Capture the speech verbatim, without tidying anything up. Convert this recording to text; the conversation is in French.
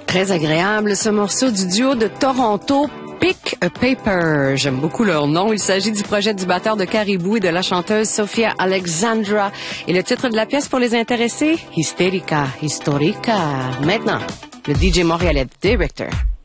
Très agréable ce morceau du duo de Toronto, Pick a Paper. J'aime beaucoup leur nom. Il s'agit du projet du batteur de Caribou et de la chanteuse Sophia Alexandra. Et le titre de la pièce pour les intéressés, Hysterica, Historica. Maintenant, le D J montréalais Director.